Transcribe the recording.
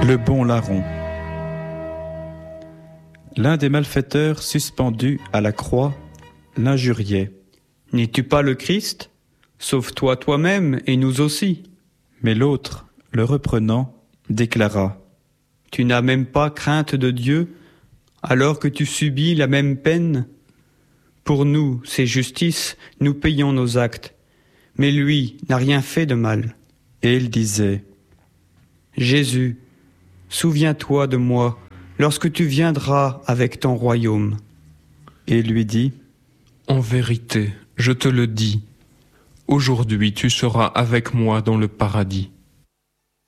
Le bon larron. L'un des malfaiteurs suspendus à la croix l'injuriait. « N'es-tu pas le Christ ? Sauve-toi toi-même et nous aussi. » Mais l'autre, le reprenant, déclara. « Tu n'as même pas crainte de Dieu, alors que tu subis la même peine ? Pour nous, c'est justice, nous payons nos actes. Mais lui n'a rien fait de mal. » Et il disait, « Jésus, souviens-toi de moi lorsque tu viendras avec ton royaume. » Et il lui dit, « En vérité, je te le dis, aujourd'hui tu seras avec moi dans le paradis. »